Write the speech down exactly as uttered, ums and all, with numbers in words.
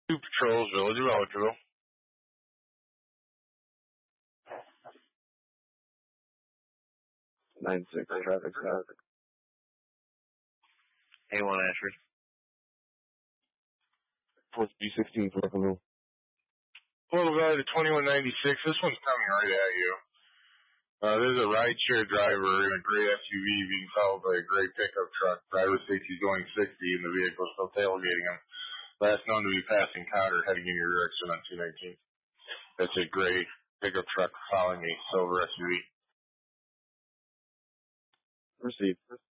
Two patrols, Village of Ellicottville. nine six, traffic stop. A one Ashford. Force B sixteen, Fresno. Little Valley to twenty-one ninety-six. This one's coming right at you. Uh, there's a rideshare driver in a gray S U V being followed by a gray pickup truck. Driver thinks he's going sixty and the vehicle is still tailgating him. Last known to be passing Cotter heading in your direction on two nineteen. That's a gray pickup truck following a silver S U V. Received.